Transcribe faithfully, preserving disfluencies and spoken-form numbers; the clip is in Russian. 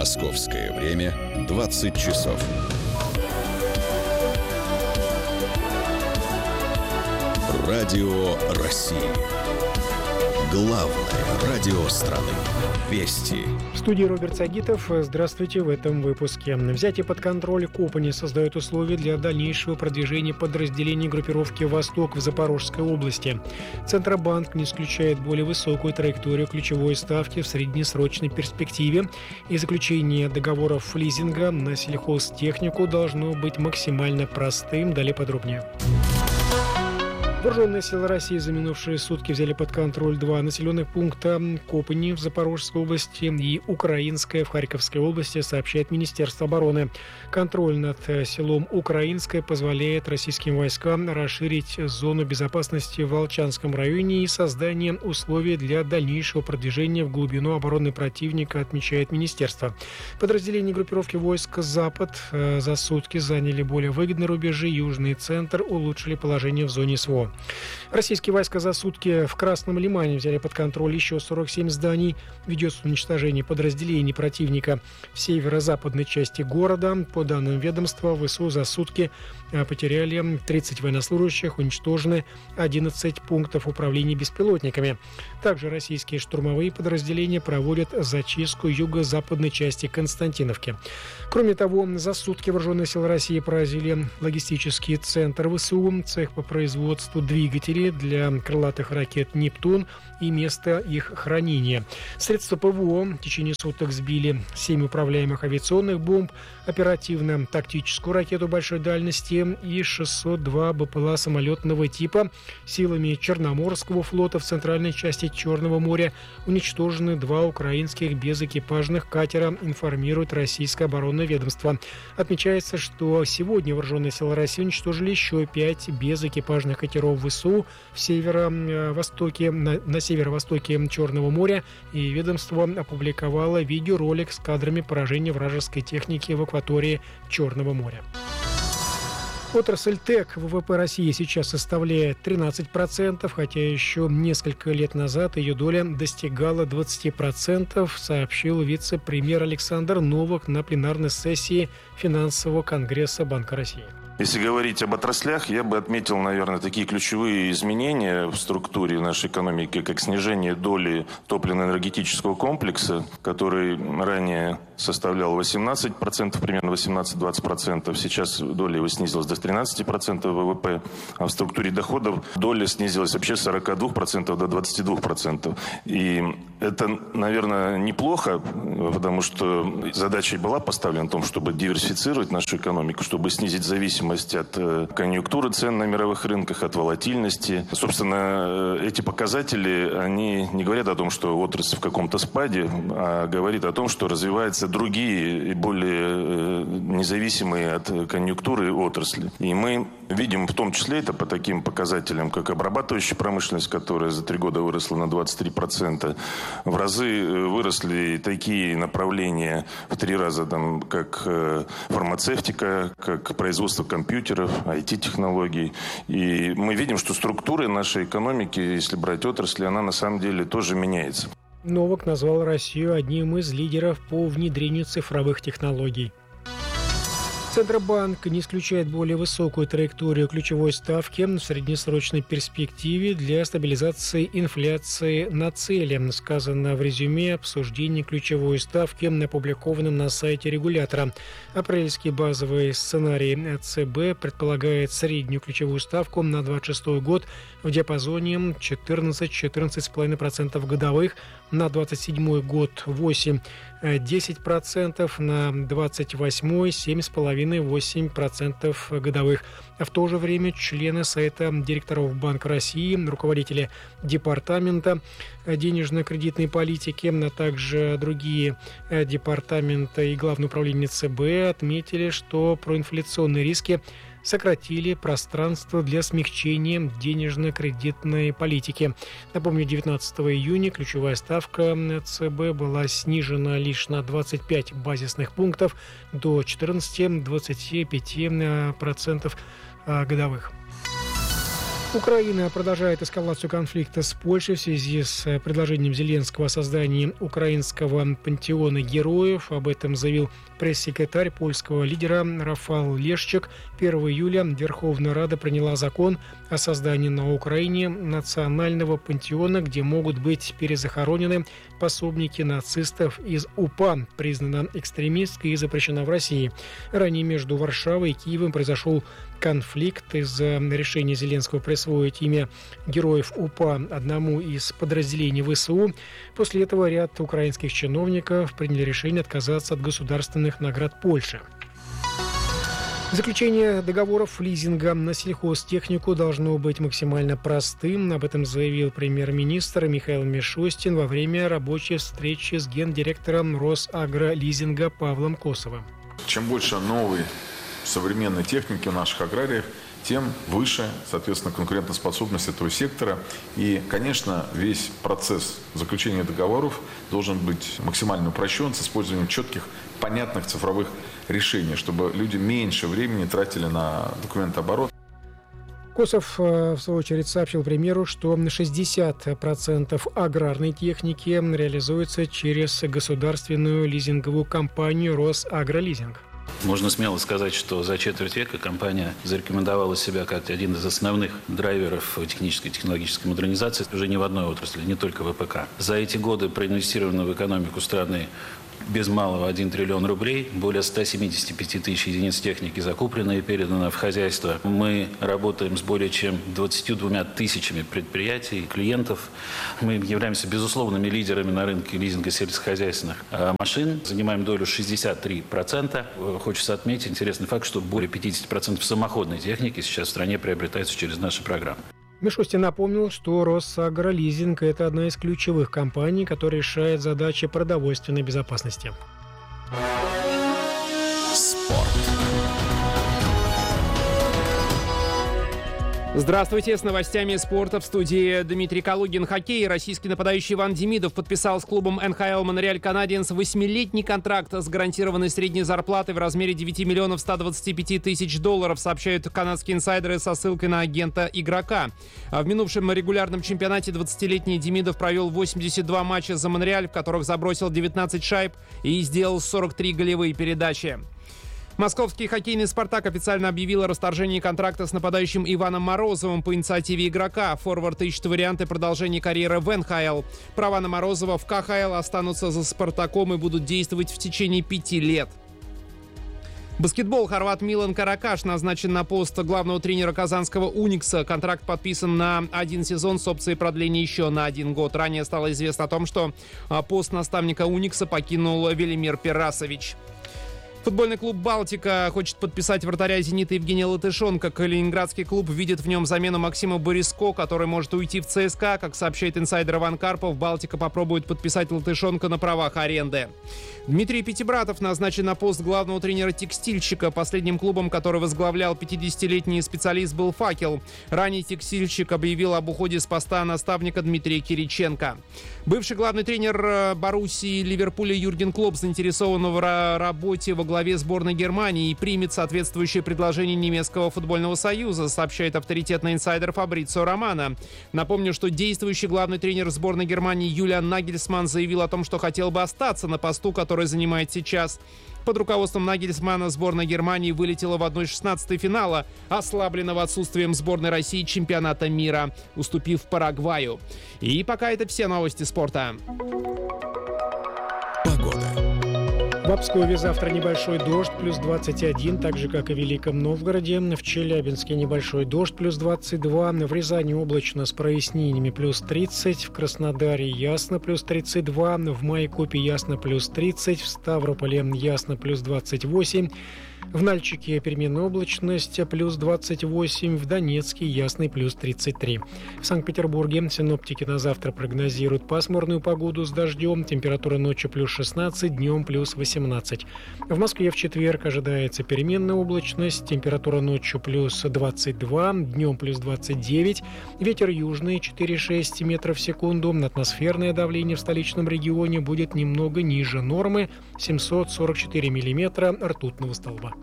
Московское время двадцать часов. Радио России. Главное радио страны. Вести. В студии Роберт Сагитов. Здравствуйте в этом выпуске. Взятие под контроль Копани создает условия для дальнейшего продвижения подразделений группировки «Восток» в Запорожской области. Центробанк не исключает более высокую траекторию ключевой ставки в среднесрочной перспективе, и заключение договоров лизинга на сельхозтехнику должно быть максимально простым. Далее подробнее. Вооруженные силы России за минувшие сутки взяли под контроль два населенных пункта: Копани в Запорожской области и Украинское в Харьковской области, сообщает Министерство обороны. Контроль над селом Украинское позволяет российским войскам расширить зону безопасности в Волчанском районе и создание условий для дальнейшего продвижения в глубину обороны противника, отмечает Министерство. Подразделения группировки войск «Запад» за сутки заняли более выгодные рубежи. Южный центр улучшили положение в зоне СВО. Российские войска за сутки в Красном Лимане взяли под контроль еще сорок семь зданий. Ведется уничтожение подразделений противника в северо-западной части города. По данным ведомства, ВСУ за сутки потеряли тридцать военнослужащих, уничтожены одиннадцать пунктов управления беспилотниками. Также российские штурмовые подразделения проводят зачистку юго-западной части Константиновки. Кроме того, за сутки вооруженные силы России поразили логистический центр ВСУ, цех по производству двигателей для крылатых ракет «Нептун» и место их хранения. Средства ПВО в течение суток сбили семь управляемых авиационных бомб, оперативно-тактическую ракету большой дальности и шестьсот два БПЛА самолетного типа. Силами Черноморского флота в центральной части Черного моря уничтожены два украинских безэкипажных катера, информирует российское оборонное ведомство. Отмечается, что сегодня вооруженные силы России уничтожили еще пять безэкипажных катеров ВСУ в северо-востоке, на, на северо-востоке Черного моря, и ведомство опубликовало видеоролик с кадрами поражения вражеской техники в акватории Черного моря. Отрасль ТЭК ВВП России сейчас составляет тринадцать процентов, хотя еще несколько лет назад ее доля достигала двадцать процентов, сообщил вице-премьер Александр Новак на пленарной сессии Финансового конгресса Банка России. Если говорить об отраслях, я бы отметил, наверное, такие ключевые изменения в структуре нашей экономики, как снижение доли топливно-энергетического комплекса, который ранее составлял восемнадцать процентов, примерно восемнадцать-двадцать процентов. Сейчас доля его снизилась до тринадцать процентов ВВП, а в структуре доходов доля снизилась вообще с сорок два процента до двадцать два процента. И это, наверное, неплохо, потому что задача была поставлена в том, чтобы диверсифицировать нашу экономику, чтобы снизить зависимость от конъюнктуры цен на мировых рынках, от волатильности. Собственно, эти показатели, они не говорят о том, что отрасль в каком-то спаде, а говорят о том, что развиваются другие и более независимые от конъюнктуры отрасли. И мы видим в том числе это по таким показателям, как обрабатывающая промышленность, которая за три года выросла на двадцать три процента. В разы выросли такие направления в три раза, там, как фармацевтика, как производство компьютеров, ай ти-технологий. И мы видим, что структура нашей экономики, если брать отрасли, она на самом деле тоже меняется. Новак назвал Россию одним из лидеров по внедрению цифровых технологий. Центробанк не исключает более высокую траекторию ключевой ставки в среднесрочной перспективе для стабилизации инфляции на цели, сказано в резюме обсуждения ключевой ставки, опубликованном на сайте регулятора. Апрельский базовый сценарий ЦБ предполагает среднюю ключевую ставку на двадцать шестой год в диапазоне четырнадцать-четырнадцать целых пять десятых процента годовых, на двадцать седьмой год восемь-десять процентов, на двадцать восьмой семь целых пять десятых восемь процентов годовых. В то же время члены Совета директоров Банка России, руководители департамента денежно-кредитной политики, а также другие департаменты и Главное управление ЦБ отметили, что проинфляционные риски сократили пространство для смягчения денежно-кредитной политики. Напомню, девятнадцатого июня ключевая ставка ЦБ была снижена лишь на двадцать пять базисных пунктов до четырнадцать-двадцать пять процентов годовых. Украина продолжает эскалацию конфликта с Польшей в связи с предложением Зеленского о создании украинского пантеона героев. Об этом заявил пресс-секретарь польского лидера Рафал Лешчак. первого июля Верховная Рада приняла закон о создании на Украине национального пантеона, где могут быть перезахоронены пособники нацистов из УПА, признана экстремистской и запрещена в России. Ранее между Варшавой и Киевом произошел конфликт из-за решения Зеленского присвоить имя героев УПА одному из подразделений ВСУ. После этого ряд украинских чиновников приняли решение отказаться от государственных наград Польши. Заключение договоров лизинга на сельхозтехнику должно быть максимально простым. Об этом заявил премьер-министр Михаил Мишустин во время рабочей встречи с гендиректором Росагролизинга Павлом Косовым. Чем больше новой современной техники у наших аграриев, тем выше, соответственно, конкурентоспособность этого сектора. И, конечно, весь процесс заключения договоров должен быть максимально упрощен с использованием четких, понятных цифровых решений, чтобы люди меньше времени тратили на документооборот. Косов, в свою очередь, сообщил премьеру, что шестьдесят процентов аграрной техники реализуется через государственную лизинговую компанию «Росагролизинг». Можно смело сказать, что за четверть века компания зарекомендовала себя как один из основных драйверов технической и технологической модернизации уже не в одной отрасли, не только в ВПК. За эти годы проинвестировано в экономику страны без малого один триллион рублей, более ста семидесяти пяти тысяч единиц техники закуплено и передано в хозяйство. Мы работаем с более чем двадцатью двумя тысячами предприятий, клиентов. Мы являемся безусловными лидерами на рынке лизинга сельскохозяйственных машин. Занимаем долю шестьдесят три процента. Хочется отметить интересный факт, что более пятьдесят процентов самоходной техники сейчас в стране приобретается через наши программы. Мишустин напомнил, что Росагролизинг – это одна из ключевых компаний, которая решает задачи продовольственной безопасности. Спорт. Здравствуйте, с новостями спорта в студии Дмитрий Калугин. Хоккей. Российский нападающий Иван Демидов подписал с клубом эн ха эл Монреаль Канадиенс восьмилетний контракт с гарантированной средней зарплатой в размере девяти миллионов ста двадцати пяти тысяч долларов, сообщают канадские инсайдеры со ссылкой на агента игрока. В минувшем регулярном чемпионате двадцатилетний Демидов провел восемьдесят два матча за Монреаль, в которых забросил девятнадцать шайб и сделал сорок три голевые передачи. Московский хоккейный «Спартак» официально объявил о расторжении контракта с нападающим Иваном Морозовым по инициативе игрока. Форвард ищет варианты продолжения карьеры в эн ха эл. Права на Морозова в ка ха эл останутся за «Спартаком» и будут действовать в течение пяти лет. Баскетбол. Хорват Милан Каракаш назначен на пост главного тренера казанского «Уникса». Контракт подписан на один сезон с опцией продления еще на один год. Ранее стало известно о том, что пост наставника «Уникса» покинул Велимир Перасович. Футбольный клуб «Балтика» хочет подписать вратаря «Зенита» Евгения Латышонка. Калининградский клуб видит в нем замену Максима Бориско, который может уйти в цэ эс ка. Как сообщает инсайдер Иван Карпов, «Балтика» попробует подписать Латышонка на правах аренды. Дмитрий Пятибратов назначен на пост главного тренера «Текстильщика». Последним клубом, который возглавлял пятидесятилетний специалист, был «Факел». Ранее «Текстильщик» объявил об уходе с поста наставника Дмитрия Кириченко. Бывший главный тренер Боруссии Ливерпуля Юрген Клопп заинтересован в работе во главе сборной Германии и примет соответствующее предложение немецкого футбольного союза, сообщает авторитетный инсайдер Фабрицио Романо. Напомню, что действующий главный тренер сборной Германии Юлиан Нагельсманн заявил о том, что хотел бы остаться на посту, который занимает сейчас. Под руководством Нагельсманна сборная Германии вылетела в одна шестнадцатая финала, ослабленного отсутствием сборной России чемпионата мира, уступив Парагваю. И пока это все новости спорта. Погода. В Обскове завтра небольшой дождь, плюс двадцать один, так же, как и в Великом Новгороде. В Челябинске небольшой дождь, плюс двадцать два. В Рязани облачно с прояснениями, плюс тридцать. В Краснодаре ясно, плюс тридцать два. В Майкопе ясно, плюс тридцать. В Ставрополе ясно, плюс двадцать восемь. В Нальчике переменная облачность, плюс двадцать восемь. В Донецке ясный, плюс тридцать три. В Санкт-Петербурге синоптики на завтра прогнозируют пасмурную погоду с дождем. Температура ночью плюс шестнадцать, днем плюс восемнадцать. В Москве в четверг ожидается переменная облачность. Температура ночью плюс двадцать два, днем плюс двадцать девять. Ветер южный четыре шесть метров в секунду. Атмосферное давление в столичном регионе будет немного ниже нормы — семьсот сорок четыре миллиметра ртутного столба.